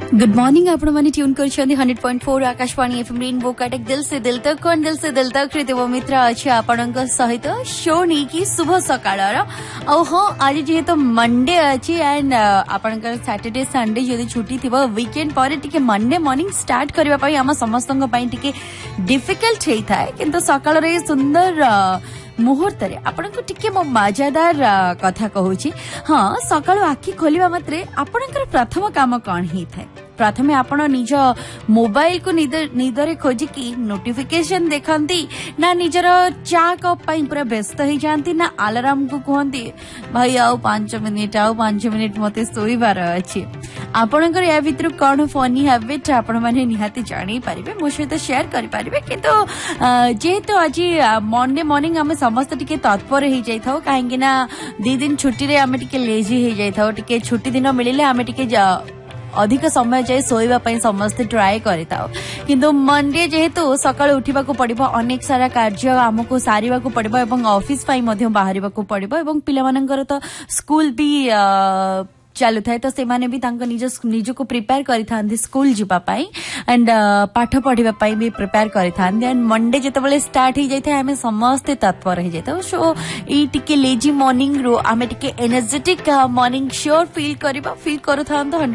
good morning आपण माने tune कर 100.4 आकाशवाणी एफएम रेनबो कटक दिल से दिल तक कौन दिल से दिल तक देव मित्र अच्छे आपणक सहित शो नहीं कि शुभ सकाळ हाँ आज जेहेतु मंडे अच्छी एंड आपणकर सैटरडे संडे जदि छुट्टी थी वीकेंड पर टिके मंडे मॉर्निंग स्टार्ट करबा पई आम समस्तक पई टिके डिफिकल्ट हेई थाए किंतु सकाळ रे सुंदर मुहूर्त आपण को टिके मो मजादार कथा कहूची हाँ सकाळु आखि खोलिबा मात्रे आपणकर प्रथम काम कौन ही थाए प्रथमे आपण निज मोबाइल को निदरे खोजिकी नोटिफिकेशन देखती ना निजर चा कप पाई पूरा व्यस्त हो जाती ना अलार्म को कहती भाई आउ 5 मिनिट मते सोईबार अच्छी आपणकर या भितर कौन फनी हैबिट आपण माने निहाती जानी पारिबे मो सहित शेयर करि पारिबे किंतु जेहेतु आज मंडे मॉर्निंग आम समस्त टिके तत्पर हो जाइथाउ काहेकि ना 2 दिन छुट्टी रे आम टिके लेजी हो जाइथाउ टिके छुट्टी दिन मिलिले आम टिके अधिक समय जाए सोइबा पई समस्त ट्राई करताओ किंतु मंडे जेहेतु सकाळ उठिबा को पड़िबो अनेक सारा कार्य हमको सारिबा को पड़िबो एवं ऑफिस पई मध्य बाहरिबा को पड़िबो एवं पिला मानकर तो स्कूल भी चालू थाए तो सेमाने भी तांको निज को प्रिपेयर करिथांती स्कूल जिबा पई एंड पाठ पढ़िबा पई भी प्रिपेयर करिथांती एंड मंडे जेतेबेले स्टार्ट हो जाइथे हमें समस्त तत्पर हो जाइथे सो ई टिके लेजी मॉर्निंग रो हमें टिके एनर्जेटिक मॉर्निंग श्योर फील करूथांतो